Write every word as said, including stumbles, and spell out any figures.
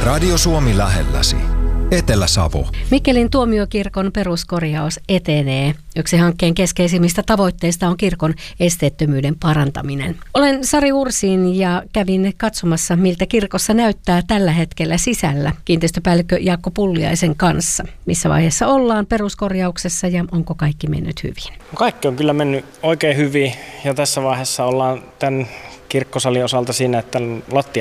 Radio Suomi lähelläsi. Etelä-Savo. Mikkelin tuomiokirkon peruskorjaus etenee. Yksi hankkeen keskeisimmistä tavoitteista on kirkon esteettömyyden parantaminen. Olen Sari Ursin ja kävin katsomassa, miltä kirkossa näyttää tällä hetkellä sisällä kiinteistöpäällikkö Jaakko Pulliaisen kanssa. Missä vaiheessa ollaan peruskorjauksessa ja onko kaikki mennyt hyvin? Kaikki on kyllä mennyt oikein hyvin ja tässä vaiheessa ollaan tämän kirkkosalin osalta siinä, että lattia